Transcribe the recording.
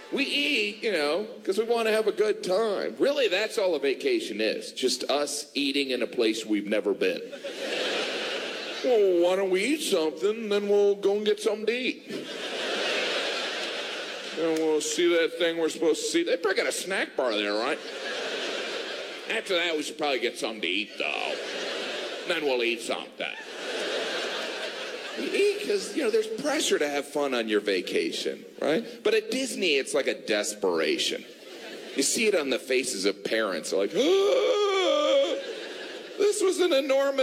We eat, because we want to have a good time. Really, that's all a vacation is. Just us eating in a place we've never been. Well, why don't we eat something, then we'll go and get something to eat. And we'll see that thing we're supposed to see. They probably got a snack bar there, right? After that, we should probably get something to eat, though. Then we'll eat something. We eat because, there's pressure to have fun on your vacation, right? But at Disney, it's like a desperation. You see it on the faces of parents. They're like, this was an enormous